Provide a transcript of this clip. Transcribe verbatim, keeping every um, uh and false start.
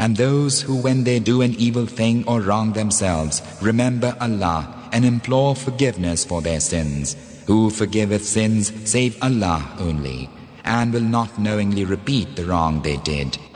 And those who when they do an evil thing or wrong themselves remember Allah and implore forgiveness for their sins, who forgiveth sins save Allah only, and will not knowingly repeat the wrong they did.